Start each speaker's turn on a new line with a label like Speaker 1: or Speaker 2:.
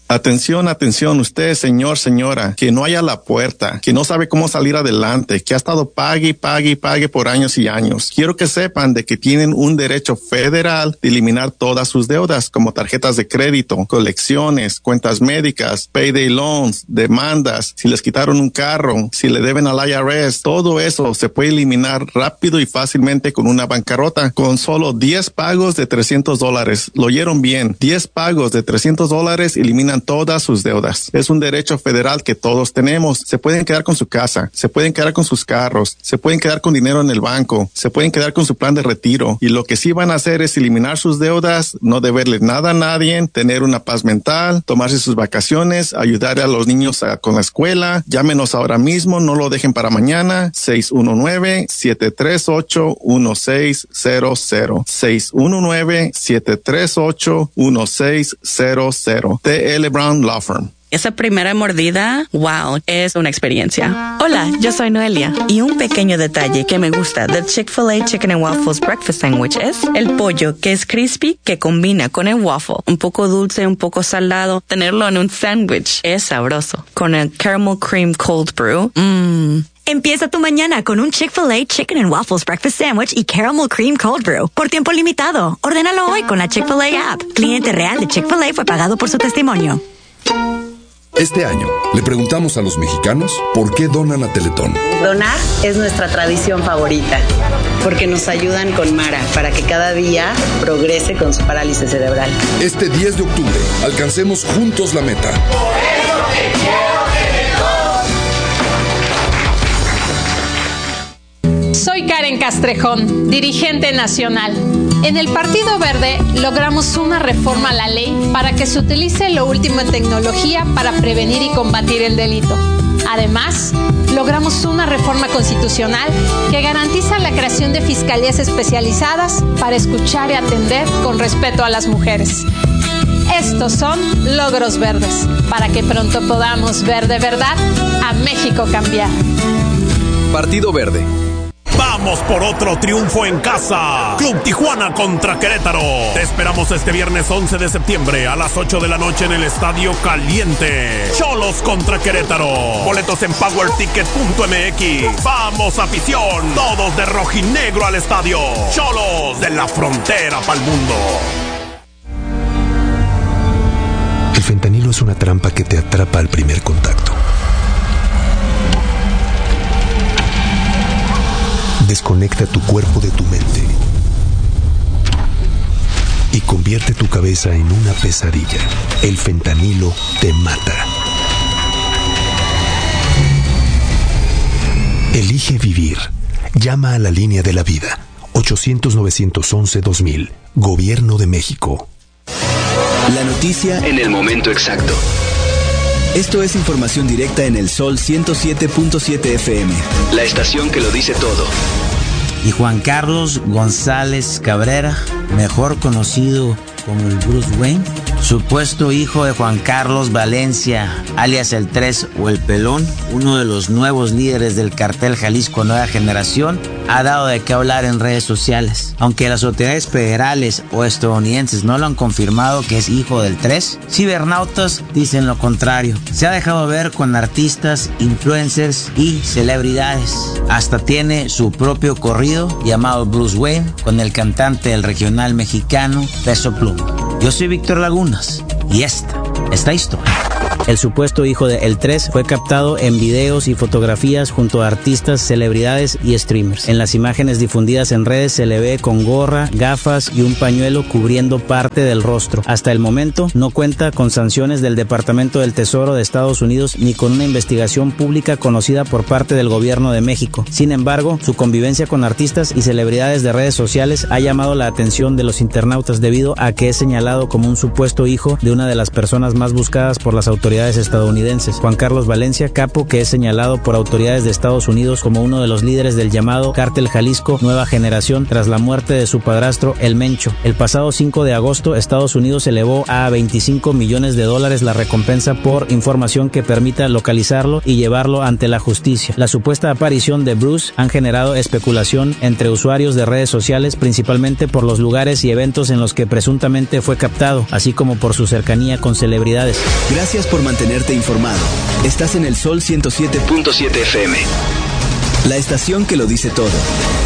Speaker 1: Atención, atención, usted, señor, señora, que no haya la puerta, que no sabe cómo salir adelante, que ha estado pague por años y años. Quiero que sepan de que tienen un derecho federal de eliminar todas sus deudas, como tarjetas de crédito, colecciones, cuentas médicas, payday loans, demandas, si les quitaron un carro, si le deben al IRS, todo eso se puede eliminar rápido y fácilmente con una bancarrota, con solo 10 pagos de $300. Lo oyeron bien, 10 pagos de $300 eliminan todas sus deudas. Es un derecho federal que todos tenemos. Se pueden quedar con su casa, se pueden quedar con sus carros, se pueden quedar con dinero en el banco, se pueden quedar con su plan de retiro. Y lo que sí van a hacer es eliminar sus deudas, no deberle nada a nadie, tener una paz mental, tomarse sus vacaciones, ayudar a los niños con la escuela. Llámenos ahora mismo, no lo dejen para mañana. 619-738-1600. 619-738-1600. TL Brown Law Firm.
Speaker 2: Esa primera mordida, wow, es una experiencia. Hola, yo soy Noelia. Y un pequeño detalle que me gusta del Chick-fil-A Chicken and Waffles Breakfast Sandwich es el pollo, que es crispy, que combina con el waffle. Un poco dulce, un poco salado. Tenerlo en un sándwich es sabroso. Con el Caramel Cream Cold Brew,
Speaker 3: Empieza tu mañana con un Chick-fil-A Chicken and Waffles Breakfast Sandwich y Caramel Cream Cold Brew. Por tiempo limitado. Ordénalo hoy con la Chick-fil-A app. Cliente real de Chick-fil-A fue pagado por su testimonio.
Speaker 4: Este año, le preguntamos a los mexicanos por qué donan a Teletón.
Speaker 5: Donar es nuestra tradición favorita, porque nos ayudan con Mara para que cada día progrese con su parálisis cerebral.
Speaker 4: Este 10 de octubre, alcancemos juntos la meta.
Speaker 6: Por eso te quiero, Teletón.
Speaker 7: Soy Karen Castrejón, dirigente nacional. En el Partido Verde logramos una reforma a la ley para que se utilice lo último en tecnología para prevenir y combatir el delito. Además, logramos una reforma constitucional que garantiza la creación de fiscalías especializadas para escuchar y atender con respeto a las mujeres. Estos son logros verdes, para que pronto podamos ver de verdad a México cambiar.
Speaker 8: Partido Verde.
Speaker 9: Vamos por otro triunfo en casa. Club Tijuana contra Querétaro. Te esperamos este viernes 11 de septiembre a las 8 de la noche en el Estadio Caliente. Cholos contra Querétaro. Boletos en powerticket.mx. Vamos, afición. Todos de rojinegro al estadio. Cholos, de la frontera pa'l mundo.
Speaker 10: El fentanilo es una trampa que te atrapa al primer contacto. Desconecta tu cuerpo de tu mente y convierte tu cabeza en una pesadilla. El fentanilo te mata. Elige vivir. Llama a la línea de la vida. 800-911-2000. Gobierno de México.
Speaker 11: La noticia en el momento exacto. Esto es información directa en el Sol 107.7 FM. La estación que lo dice todo.
Speaker 12: Y Juan Carlos González Cabrera, mejor conocido como el Bruce Wayne, supuesto hijo de Juan Carlos Valencia, alias el 3 o el Pelón, uno de los nuevos líderes del cartel Jalisco Nueva Generación, ha dado de qué hablar en redes sociales. Aunque las autoridades federales o estadounidenses no lo han confirmado que es hijo del 3, cibernautas dicen lo contrario. Se ha dejado ver con artistas, influencers y celebridades. Hasta tiene su propio corrido llamado Bruce Wayne con el cantante del regional mexicano Peso Pluma. Yo soy Víctor Lagunas y esta historia.
Speaker 13: El supuesto hijo de El 3 fue captado en videos y fotografías junto a artistas, celebridades y streamers. En las imágenes difundidas en redes se le ve con gorra, gafas y un pañuelo cubriendo parte del rostro. Hasta el momento no cuenta con sanciones del Departamento del Tesoro de Estados Unidos ni con una investigación pública conocida por parte del Gobierno de México. Sin embargo, su convivencia con artistas y celebridades de redes sociales ha llamado la atención de los internautas debido a que es señalado como un supuesto hijo de una de las personas más buscadas por las autoridades autoridades estadounidenses. Juan Carlos Valencia, capo que es señalado por autoridades de Estados Unidos como uno de los líderes del llamado Cártel Jalisco Nueva Generación tras la muerte de su padrastro El Mencho. El pasado 5 de agosto, Estados Unidos elevó a $25 millones la recompensa por información que permita localizarlo y llevarlo ante la justicia. La supuesta aparición de Bruce han generado especulación entre usuarios de redes sociales, principalmente por los lugares y eventos en los que presuntamente fue captado, así como por su cercanía con celebridades.
Speaker 11: Gracias por mantenerte informado. Estás en el Sol 107.7 FM. La estación que lo dice todo.